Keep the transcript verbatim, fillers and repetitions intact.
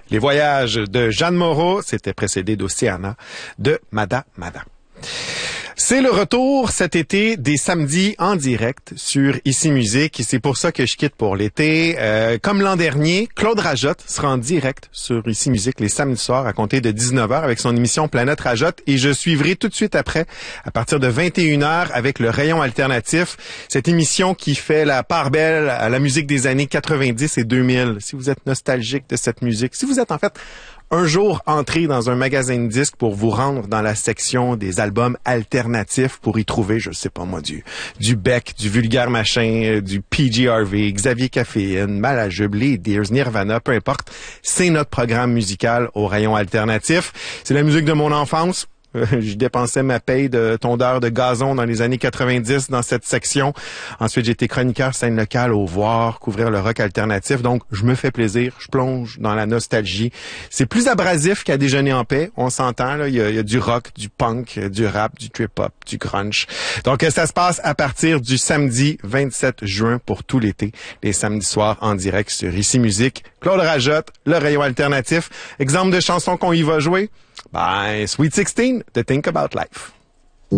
Les voyages de Jeanne Moreau, c'était précédé d'Océana de Mada Mada. C'est le retour cet été des samedis en direct sur Ici Musique et c'est pour ça que je quitte pour l'été. Euh, comme l'an dernier, Claude Rajotte sera en direct sur Ici Musique les samedis soirs à compter de dix-neuf heures avec son émission Planète Rajotte et je suivrai tout de suite après à partir de vingt et une heures avec le Rayon Alternatif, cette émission qui fait la part belle à la musique des années quatre-vingt-dix et deux mille. Si vous êtes nostalgique de cette musique, si vous êtes en fait un jour entré dans un magasin de disques pour vous rendre dans la section des albums alternatifs pour y trouver, je sais pas moi, du, du Beck, du Vulgaire Machin, du P G Harvey, Xavier Caféine, Malajube, les Deers, Nirvana, peu importe. C'est notre programme musical au Rayon Alternatif. C'est la musique de mon enfance. Je dépensais ma paye de tondeur de gazon dans les années quatre-vingt-dix dans cette section. Ensuite, j'ai été chroniqueur scène locale au Voir, couvrir le rock alternatif. Donc, je me fais plaisir, je plonge dans la nostalgie. C'est plus abrasif qu'à déjeuner en paix, on s'entend. Là, il y a, il y a du rock, du punk, du rap, du trip-hop, du grunge. Donc, ça se passe à partir du samedi vingt-sept juin pour tout l'été. Les samedis soirs en direct sur Ici Musique. Claude Rajotte, le Rayon Alternatif. Exemple de chanson qu'on y va jouer? Ben, Sweet sixteen, to Think About Life.